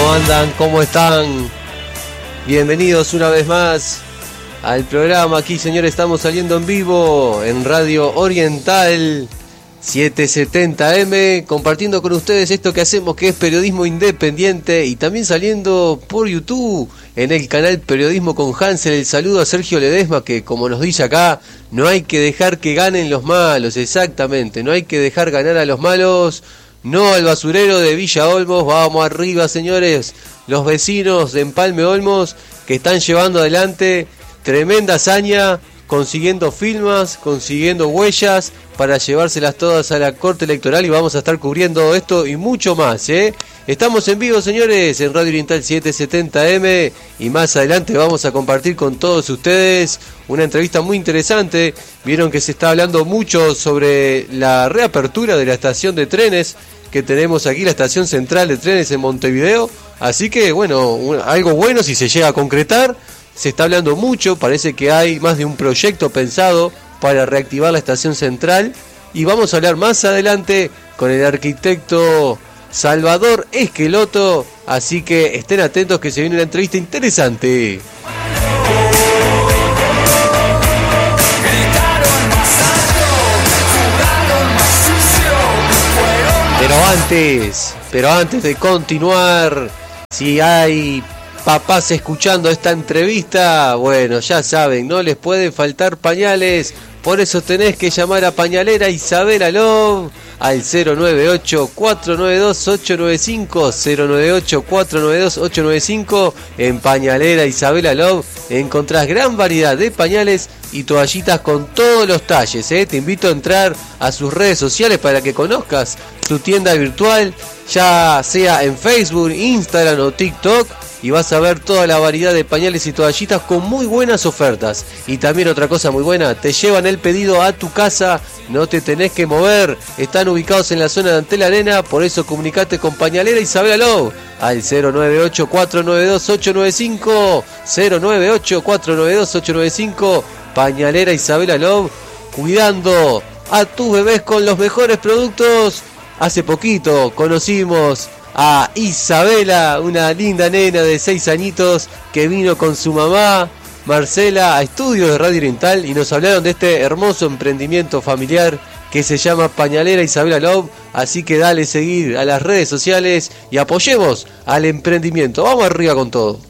¿Cómo andan? ¿Cómo están? Bienvenidos una vez más al programa. Aquí, señores, estamos saliendo en vivo en Radio Oriental 770M, compartiendo con ustedes esto que hacemos, que es periodismo independiente, y también saliendo por YouTube en el canal Periodismo con Hansel. El saludo a Sergio Ledesma, que como nos dice acá, no hay que dejar que ganen los malos. Exactamente, no hay que dejar ganar a los malos, no al basurero de Villa Olmos. Vamos arriba, señores, los vecinos de Empalme Olmos, que están llevando adelante tremenda hazaña, consiguiendo firmas, consiguiendo huellas para llevárselas todas a la Corte Electoral, y vamos a estar cubriendo esto y mucho más, ¿eh? Estamos en vivo, señores, en Radio Oriental 770M, y más adelante vamos a compartir con todos ustedes una entrevista muy interesante. Vieron que se está hablando mucho sobre la reapertura de la estación de trenes que tenemos aquí, la estación central de trenes en Montevideo, así que bueno, algo bueno si se llega a concretar. Se está hablando mucho, parece que hay más de un proyecto pensado para reactivar la estación central, y vamos a hablar más adelante con el arquitecto Salvador Esqueloto, así que estén atentos que se viene una entrevista interesante. Pero antes de continuar, si hay papás escuchando esta entrevista, bueno, ya saben, no les pueden faltar pañales, por eso tenés que llamar a Pañalera Isabela Love al 098-492-895, 098-492-895. En Pañalera Isabela Love encontrás gran variedad de pañales y toallitas con todos los talles, ¿eh? Te invito a entrar a sus redes sociales para que conozcas su tienda virtual, ya sea en Facebook, Instagram o TikTok, y vas a ver toda la variedad de pañales y toallitas con muy buenas ofertas. Y también otra cosa muy buena, te llevan el pedido a tu casa, no te tenés que mover. Están ubicados en la zona de Antel Arena, por eso comunicate con Pañalera Isabela Love al 098-492-895, 098-492-895. Pañalera Isabela Love, cuidando a tus bebés con los mejores productos. Hace poquito conocimos a Isabela, una linda nena de 6 añitos que vino con su mamá Marcela a estudios de Radio Oriental, y nos hablaron de este hermoso emprendimiento familiar que se llama Pañalera Isabela Love. Así que dale seguir a las redes sociales y apoyemos al emprendimiento. Vamos arriba con todo.